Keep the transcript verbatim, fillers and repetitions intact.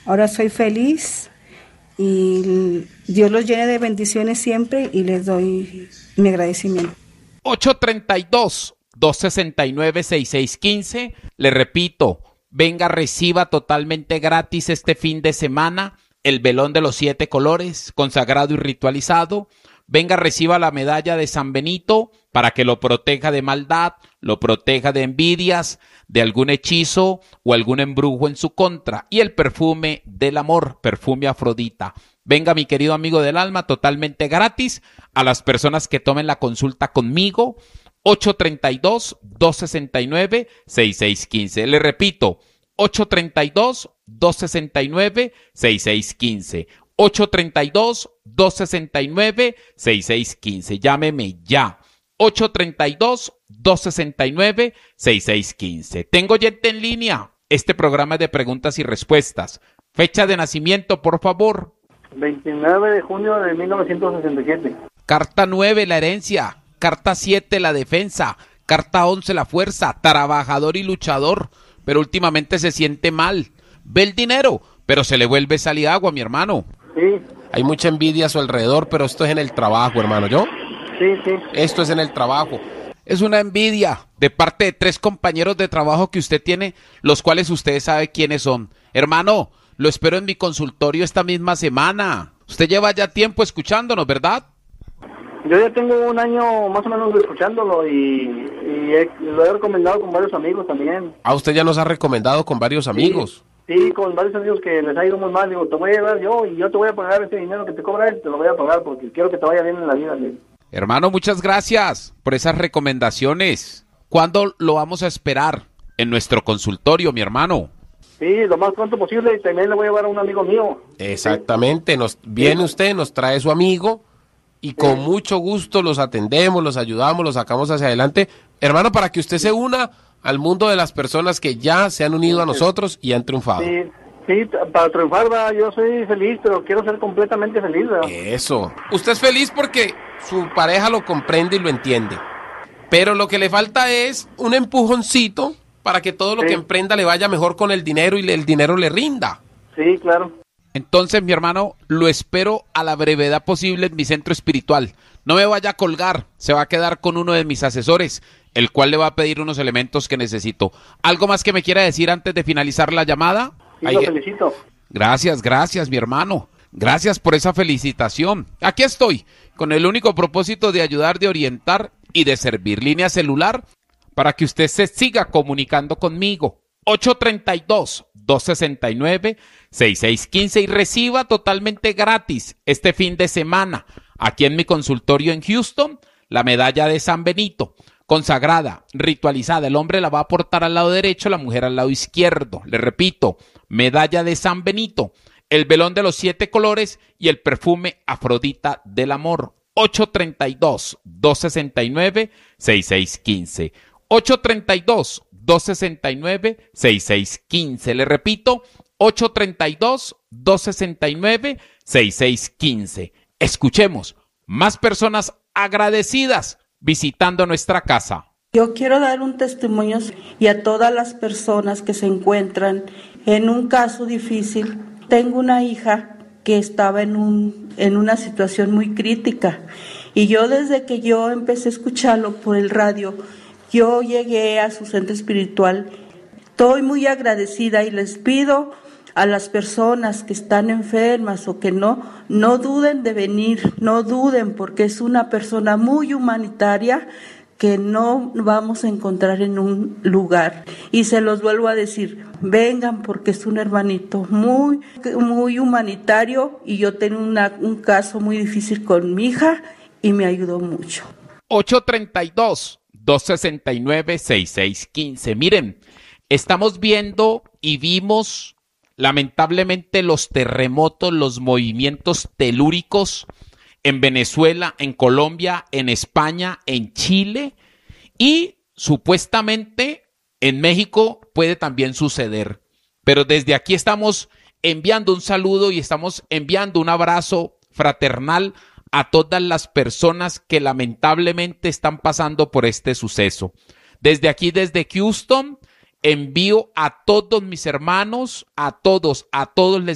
Ahora soy feliz y Dios los llene de bendiciones siempre y les doy mi agradecimiento. ocho treinta y dos, dos sesenta y nueve, sesenta y seis quince. Le repito, venga, reciba totalmente gratis este fin de semana el velón de los siete colores, consagrado y ritualizado. Venga, reciba la medalla de San Benito para que lo proteja de maldad, lo proteja de envidias, de algún hechizo o algún embrujo en su contra. Y el perfume del amor, perfume Afrodita. Venga, mi querido amigo del alma, totalmente gratis a las personas que tomen la consulta conmigo. ocho treinta y dos, dos sesenta y nueve, sesenta y seis quince. Le repito, ocho treinta y dos, dos sesenta y nueve, sesenta y seis quince. ocho treinta y dos, dos sesenta y nueve, sesenta y seis quince. Llámeme ya. ocho treinta y dos, dos sesenta y nueve, sesenta y seis quince. Tengo gente en línea. Este programa es de preguntas y respuestas. Fecha de nacimiento, por favor. veintinueve de junio de mil novecientos sesenta y siete. Carta nueve, la herencia. Carta siete, la defensa. Carta once, la fuerza. Trabajador y luchador. Pero últimamente se siente mal. Ve el dinero, pero se le vuelve sal y agua, mi hermano. Sí. Hay mucha envidia a su alrededor, pero esto es en el trabajo, hermano. ¿Yo? Sí, sí. Esto es en el trabajo. Es una envidia de parte de tres compañeros de trabajo que usted tiene, los cuales usted sabe quiénes son. Hermano, lo espero en mi consultorio esta misma semana. Usted lleva ya tiempo escuchándonos, ¿verdad? Yo ya tengo un año más o menos escuchándolo y, y he- lo he recomendado con varios amigos también. Ah, usted ya nos ha recomendado con varios amigos. Sí, con varios amigos que les ha ido muy mal. Digo, te voy a llevar yo y yo te voy a pagar ese dinero que te cobra él, te lo voy a pagar porque quiero que te vaya bien en la vida. le digo. Hermano, muchas gracias por esas recomendaciones. ¿Cuándo lo vamos a esperar en nuestro consultorio, mi hermano? Sí, lo más pronto posible y también le voy a llevar a un amigo mío. Exactamente, nos viene usted, nos trae su amigo y con mucho gusto los atendemos, los ayudamos, los sacamos hacia adelante. Hermano, para que usted se una al mundo de las personas que ya se han unido a nosotros y han triunfado. Sí, sí, t- para triunfar, va, yo soy feliz, pero quiero ser completamente feliz. ¿verdad? Eso. Usted es feliz porque su pareja lo comprende y lo entiende. Pero lo que le falta es un empujoncito para que todo lo Sí. que emprenda le vaya mejor con el dinero y le- el dinero le rinda. Sí, claro. Entonces, mi hermano, lo espero a la brevedad posible en mi centro espiritual. No me vaya a colgar, se va a quedar con uno de mis asesores, el cual le va a pedir unos elementos que necesito. ¿Algo más que me quiera decir antes de finalizar la llamada? Sí, Ahí- lo felicito. Gracias, gracias, mi hermano. Gracias por esa felicitación. Aquí estoy, con el único propósito de ayudar, de orientar y de servir. Línea celular para que usted se siga comunicando conmigo. ocho treinta y dos, dos sesenta y nueve, sesenta y seis quince y reciba totalmente gratis este fin de semana aquí en mi consultorio en Houston la medalla de San Benito, consagrada, ritualizada. El hombre la va a portar al lado derecho, la mujer al lado izquierdo. Le repito, medalla de San Benito, el velón de los siete colores y el perfume Afrodita del amor. ocho treinta y dos, dos sesenta y nueve, sesenta y seis quince. ocho treinta y dos, dos sesenta y nueve, sesenta y seis quince. Le repito, ocho treinta y dos, dos sesenta y nueve, sesenta y seis quince. Escuchemos más personas agradecidas visitando nuestra casa. Yo quiero dar un testimonio y a todas las personas que se encuentran en un caso difícil. Tengo una hija que estaba en un en una situación muy crítica y yo desde que yo empecé a escucharlo por el radio, yo llegué a su centro espiritual. Estoy muy agradecida y les pido a las personas que están enfermas o que no, no duden de venir, no duden porque es una persona muy humanitaria que no vamos a encontrar en un lugar. Y se los vuelvo a decir, vengan porque es un hermanito muy, muy humanitario y yo tengo una, un caso muy difícil con mi hija y me ayudó mucho. ocho treinta y dos, dos sesenta y nueve, sesenta y seis quince. Miren, estamos viendo y vimos lamentablemente los terremotos, los movimientos telúricos en Venezuela, en Colombia, en España, en Chile y supuestamente en México puede también suceder. Pero desde aquí estamos enviando un saludo y estamos enviando un abrazo fraternal a todas las personas que lamentablemente están pasando por este suceso. Desde aquí, desde Houston, envío a todos mis hermanos, a todos, a todos les